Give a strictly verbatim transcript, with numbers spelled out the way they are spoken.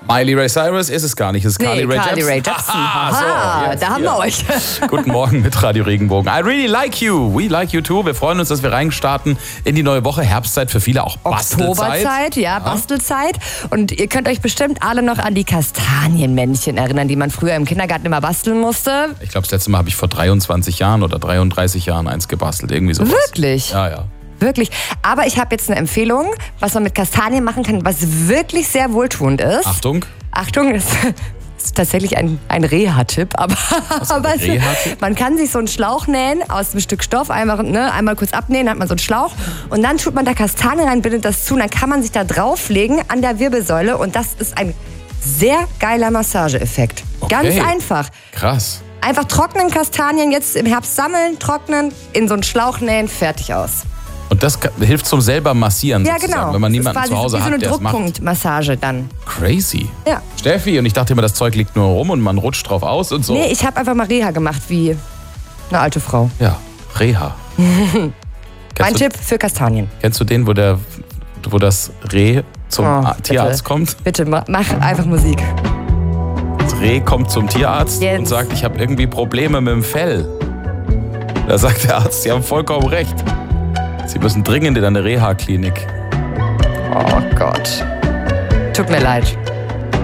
Miley Ray Cyrus ist es gar nicht, es ist Nee, Carly Rae Carly Jepsen. Rae Jepsen. Aha, Aha, so, jetzt da haben hier. wir euch. Guten Morgen mit Radio Regenbogen. I really like you. We like you too. Wir freuen uns, dass wir reinstarten in die neue Woche. Herbstzeit für viele auch Bastelzeit. Oktoberzeit, ja, Bastelzeit. Und ihr könnt euch bestimmt alle noch an die Kastanienmännchen erinnern, die man früher im Kindergarten immer basteln musste. Ich glaube, das letzte Mal habe ich vor dreiundzwanzig Jahren oder dreiunddreißig Jahren eins gebastelt. Irgendwie sowas. Wirklich? Ja, ja. Wirklich. Aber ich habe jetzt eine Empfehlung, was man mit Kastanien machen kann, was wirklich sehr wohltuend ist. Achtung. Achtung, das ist tatsächlich ein, ein Reha-Tipp, aber, aber ein es, Reha-Tipp? man kann sich so einen Schlauch nähen aus einem Stück Stoff, einmal, ne, einmal kurz abnähen, dann hat man so einen Schlauch und dann tut man da Kastanien rein, bindet das zu und dann kann man sich da drauflegen an der Wirbelsäule und das ist ein sehr geiler Massageeffekt. Okay. Ganz einfach. Krass. Einfach trocknen Kastanien jetzt im Herbst sammeln, trocknen, in so einen Schlauch nähen, fertig aus. Und das hilft zum selber massieren Ja, sozusagen, genau. wenn man Das ist niemanden quasi zu Hause wie so hat, eine der es macht. Druckpunktmassage dann. Crazy. Ja. Steffi, und ich dachte immer, das Zeug liegt nur rum und man rutscht drauf aus und so. Nee, ich habe einfach mal Reha gemacht, wie eine alte Frau. Ja, Reha. Mein kennst, du, Tipp für Kastanien. kennst du den, wo, der, wo das Reh zum Oh, A- Tierarzt bitte. kommt? Bitte, ma- mach einfach Musik. Das Reh kommt zum Tierarzt Jetzt. und sagt, ich habe irgendwie Probleme mit dem Fell. Da sagt der Arzt, Sie haben vollkommen recht. Sie müssen dringend in eine Reha-Klinik. Oh Gott. Tut mir leid.